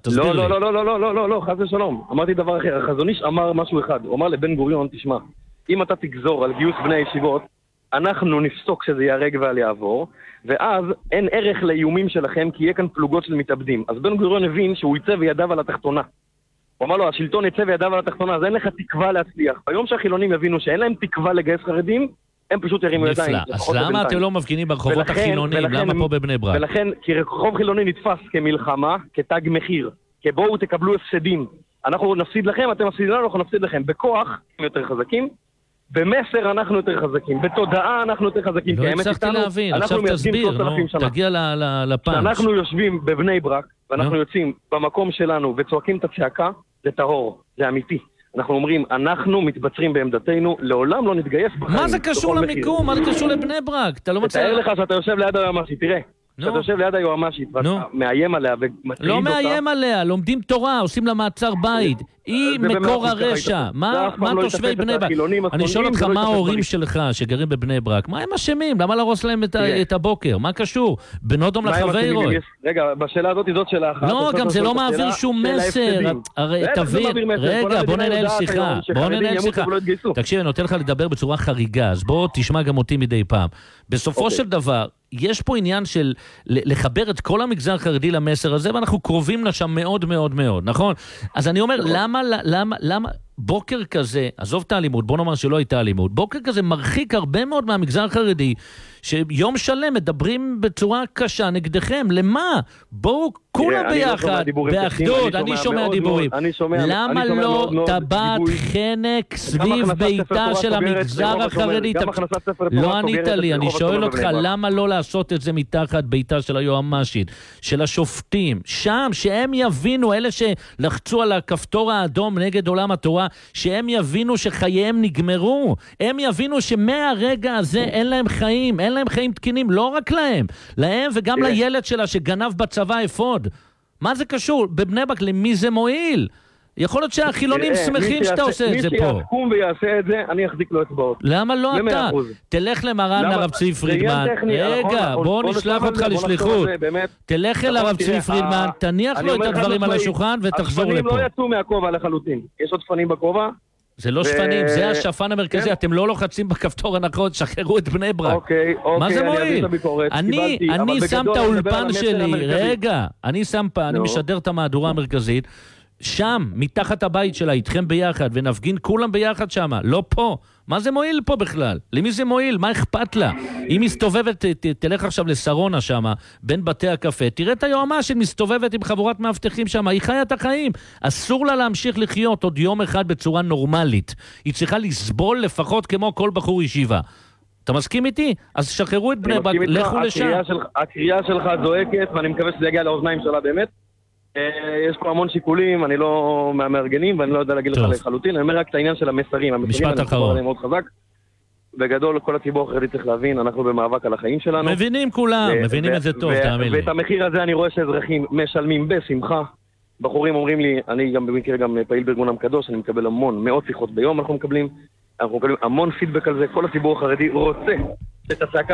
תסביר לי. לא, חס ושלום. אמרתי דבר אחר. החזון איש אמר משהו אחד. הוא אמר לבן גוריון, תשמע, אם אתה תגזור על גיוס בני הישיבות, אנחנו נפסוק שזה יהרג ועל יעבור, ואז אין ערך לאיומים שלכם, כי יהיה כאן פלוגות של מתאבדים. אז בן גוריון הבין שהוא יצא וידיו על התחתונה. הוא אמר לו, השלטון יצא וידיו על התחתונה, אז אין לך תקווה להצליח. ביום שהחילונים יבינו שאין להם תקווה לגייס חרדים, הם פשוט ירימו ידיים. אז למה אתם לא מפגינים ברחובות החילונים? למה פה בבני ברק? ולכן, כי רחוב חילוני נתפס כמלחמה, כתג מחיר, כבואו תקבלו הפסדים. אנחנו נפסיד לכם, אתם מפסידים לנו, אנחנו נפסיד לכם. בכוח, אנחנו יותר חזקים. במסר אנחנו יותר חזקים. בתודעה אנחנו יותר חזקים. לא הצלחתי להבין, עכשיו תסביר, תגיע לפאנץ'. כשאנחנו יושבים בבני ברק, ואנחנו יוצאים במקום שלנו וצועקים את הצעקה, זה טהור, זה אמיתי. אנחנו אומרים, אנחנו מתבצרים בעמדתנו, לעולם לא נתגייס בחיים. מה זה קשור למיקום? מה זה קשור לבני ברק? אתה לא מצליח... תאר לך שאתה יושב ליד היועמ"שית, תראה. שאתה יושב ליד היועמ"שית, ואתה מאיים עליה ומטריד אותה. לא מאיים עליה, לומדים תורה, עושים לה מעצר בית. היא מקור הרשע. מה תושבי בני ברק? אני שואל אותך, מה ההורים שלך שגרים בבני ברק? מה הם אשמים? למה להרוס להם את הבוקר? מה קשור? בנודום לחברות. רגע, בשאלה הזאת זאת שאלה אחת. לא, גם זה לא מעביר שום מסר. הרי תבין, רגע, בוא ננהל שיחה. תקשיב, אני נותן לך לדבר בצורה חריגה, אז בוא תשמע גם אותי מדי פעם. בסופו של דבר, יש פה עניין של לחבר את כל המגזר החרדי למסר הזה, ואנחנו קרובים לשם מאוד מאוד מאוד, נכון? אז אני אומר, למה בוקר כזה, עזוב את האלימות, בוא נאמר שלא הייתה אלימות, בוקר כזה מרחיק הרבה מאוד מהמגזר החרדי, שיום שלם מדברים בצורה קשה נגדכם, למה? בואו כולם ביחד, באחדות, אני שומע דיבורים. למה לא טבעת חנק סביב ביתה של המגזר החרדי? לא ענית לי, אני שואל אותך, למה לא לעשות את זה מתחת ביתה של היועמ"שית, של השופטים, שם, שהם יבינו, אלה שלחצו על הכפתור האדום נגד עולם התורה, שהם יבינו שחייהם נגמרו, הם יבינו שמהרגע הזה אין להם חיים, אין להם חיים תקינים, לא רק להם וגם לילד שלה שגנב בצבא אפוד. מה זה קשור? בבני ברק, למי זה מועיל? יכול להיות שהחילונים שמחים שאתה עושה את זה פה. מי שיקום ויעשה את זה, אני אחזיק לו אצבעות. למה לא אתה? תלך למרן הרב צבי פרידמן. רגע, בוא נשלח אותך לשליחות. תלך אל הרב צבי פרידמן, תניח לו את הדברים על השולחן ותחזור לפה. השפנים לא יצאו מהכובע לחלוטין. יש עוד שפנים בכובע. זה לא שפנים, זה השפן המרכזי, אתם לא לוחצים בכפתור הנכון, שחררו את בני ברק. מה זה מועיל? אני שם את האולפן שלי, רגע, אני משדר את המהדורה המרכזית, שם, מתחת הבית שלה, איתכם ביחד, ונפגין כולם ביחד שם, לא פה. מה זה מועיל פה בכלל? למי זה מועיל? מה אכפת לה? היא מסתובבת, תלך עכשיו לשרונה שם, בין בתי הקפה, תראה את היועמ"שית מסתובבת עם חבורת מאבטחים שם, היא חיה את החיים. אסור לה להמשיך לחיות עוד יום אחד בצורה נורמלית. היא צריכה לסבול לפחות כמו כל בחור ישיבה. אתה מסכים איתי? אז שחררו את בני ברק, לכו לשם. הקריאה שלך זועקת, ואני מקווה שזה יגיע לאוזניים שלה באמת. יש פה המון שיקולים, אני לא מהמארגנים ואני לא יודע להגיד לך לחלוטין, אני אומר רק את העניין של המסרים, משפט אחרון. מאוד חזק. בגדול, כל הציבור החרדי צריך להבין, אנחנו במאבק על החיים שלנו. מבינים כולם, מבינים את זה טוב, תאמין לי. ואת המחיר הזה אני רואה שאזרחים משלמים בשמחה. בחורים אומרים לי, אני גם במקרה גם פעיל בארגון עם קדוש, אני מקבל מאות שיחות ביום, אנחנו מקבלים המון פידבק על זה, כל הציבור החרדי רוצה את הצעקה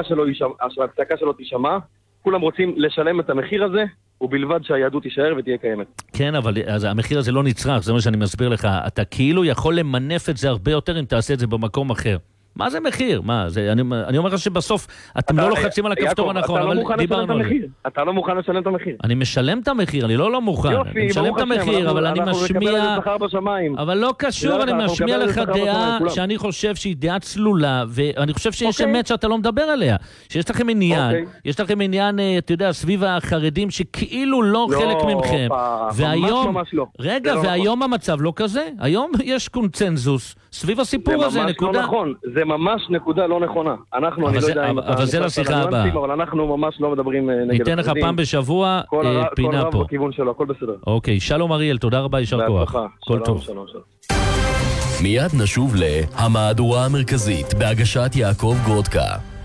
שלו תשמע, כולם רוצים לשלם את המחיר הזה, ובלבד שהיהדות תישאר ותהיה קיימת. כן, אבל המחיר הזה לא נצרך, זה מה שאני מסביר לך. אתה כאילו יכול למנף את זה הרבה יותר אם תעשה את זה במקום אחר. מה זה מחיר? מה זה? אני אומר לך שבסוף אתם לא לוחצים על הכפתור הנכון, אבל דיברנו על זה. אתה לא מוכן לשלם את המחיר. אני משלם את המחיר, אני לא מוכן. אני משלם את המחיר, אבל אני משמיע... אבל לא קשור, אני משמיע לך דעה שאני חושב שהיא דעה צלולה, ואני חושב שיש אמת שאתה לא מדבר עליה. שיש לכם עניין, יש לכם עניין, אתה יודע, סביב החרדים שכאילו לא חלק ממכם. והיום, רגע, והיום המצב לא כזה. היום יש קונצנזוס סביב הסיפור הזה, נקודה. זה ממש נקודה לא נכונה. אנחנו, אני לא יודע אם אבל זה לשיחה הבאה. אבל אנחנו ממש לא מדברים נגד החרדים. ניתן לך פעם בשבוע פינה פה. כל רב בכיוון שלו, הכל בסדר. אוקיי, שלום אריאל, תודה רבה, יישר כוח. כל טוב. מיד נשוב להמהדורה המרכזית בהגשת יעקב גרודקה.